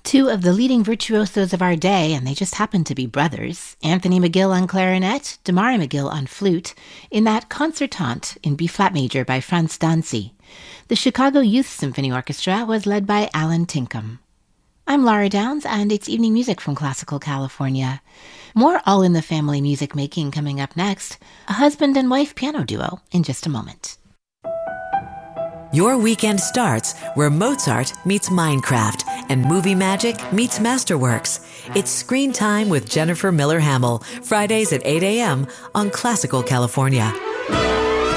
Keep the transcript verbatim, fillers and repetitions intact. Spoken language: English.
Two of the leading virtuosos of our day, and they just happen to be brothers, Anthony McGill on clarinet, Damari McGill on flute, in that concertante in B-flat major by Franz Dancy. The Chicago Youth Symphony Orchestra was led by Alan Tinkham. I'm Laura Downs, and it's Evening Music from Classical California. More all-in-the-family music making coming up next, a husband and wife piano duo in just a moment. Your weekend starts where Mozart meets Minecraft and movie magic meets Masterworks. It's Screen Time with Jennifer Miller Hamill, Fridays at eight a.m. on Classical California.